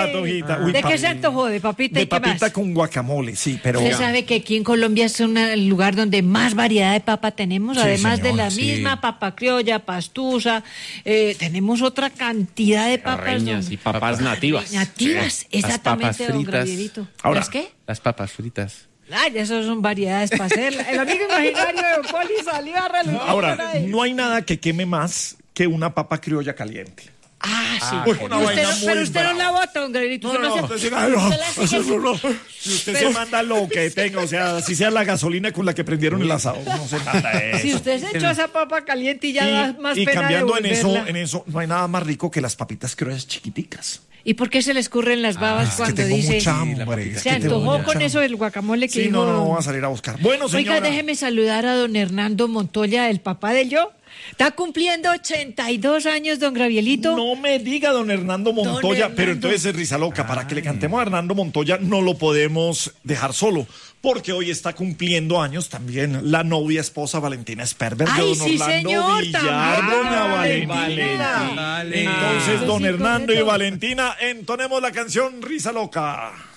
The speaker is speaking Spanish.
patojita. Uy, ¿De qué se antojó? ¿De papita de y qué más? papita con guacamole, sí, pero... Usted sabe que aquí en Colombia es el lugar donde más variedad de papa tenemos, Sí, además de señor, la sí. misma papa criolla, pastusa, tenemos otra cantidad de papas. Reñas don- y papas nativas. Nativas, Sí. exactamente, Las papas don fritas. Gravierito. Ahora, ¿Las qué? Las papas fritas. Ay, eso son variedades para hacer. El amigo imaginario de Poli salió a relucir por ahora, ahí. no hay nada que queme más que una papa criolla caliente. Ah, Uy, sí. una Usted vaina no- muy pero usted brava. no la bota, don Gravierito. No, Usted no, se- entonces, ay, no, usted la sigue- eso no. Si usted se manda lo que tenga, o sea, si sea la gasolina con la que prendieron el asado, no se manda eso. Si usted se echó esa papa caliente y ya da más y pena cambiando en devolverla. eso, no hay nada más rico que las papitas criollas chiquiticas. ¿Y por qué se le escurren las babas Es que cuando tengo dice... mucha hambre. es Se que tengo antojó mucha con hambre. eso del guacamole que Sí, dijo... no, voy a salir a buscar. Bueno, señora. Oiga, déjeme saludar a don Hernando Montoya, el papá del yo. Está cumpliendo 82 años, don Gravielito. No me diga don Hernando Montoya, Hernando. pero entonces es risa loca. Para que le cantemos a Hernando Montoya no lo podemos dejar solo, porque hoy está cumpliendo años también la novia esposa Valentina Sperber de Ay, don sí, Orlando señor, Villar, también, doña Valentina. Valentina. Entonces, don Sí, Hernando y correcto. Valentina, entonemos la canción Risa Loca.